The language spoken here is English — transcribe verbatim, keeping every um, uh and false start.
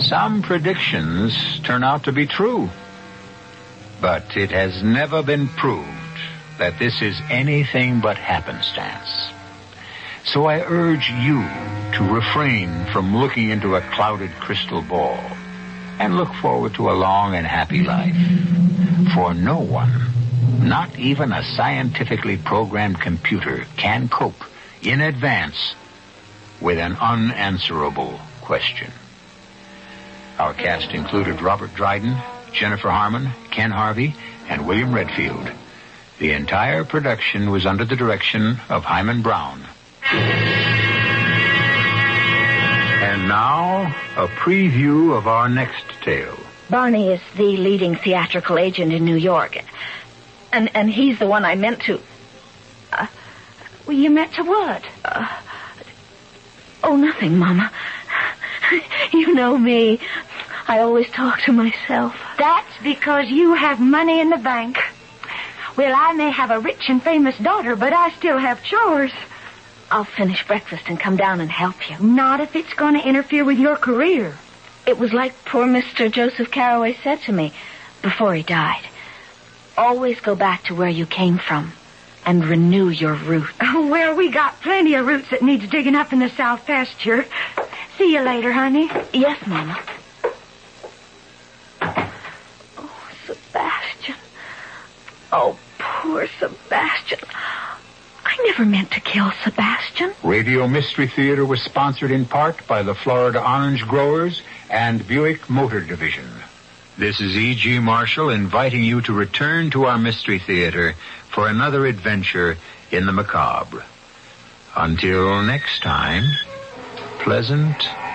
some predictions turn out to be true. But it has never been proved that this is anything but happenstance. So I urge you to refrain from looking into a clouded crystal ball and look forward to a long and happy life. For no one, not even a scientifically programmed computer, can cope in advance with an unanswerable question. Our cast included Robert Dryden, Jennifer Harmon, Ken Harvey, and William Redfield. The entire production was under the direction of Hyman Brown. And now, a preview of our next tale. Barney is the leading theatrical agent in New York. And and he's the one I meant to... Uh, well, you meant to what? Uh, oh, nothing, Mama. You know me. I always talk to myself. That's because you have money in the bank. Well, I may have a rich and famous daughter, but I still have chores. I'll finish breakfast and come down and help you. Not if it's going to interfere with your career. It was like poor Mister Joseph Carroway said to me before he died. Always go back to where you came from and renew your roots. Oh, well, we got plenty of roots that needs digging up in the south pasture. See you later, honey. Yes, Mama. Oh, Sebastian. Oh, poor Sebastian. I never meant to kill Sebastian. Radio Mystery Theater was sponsored in part by the Florida Orange Growers and Buick Motor Division. This is E G. Marshall inviting you to return to our Mystery Theater for another adventure in the macabre. Until next time, pleasant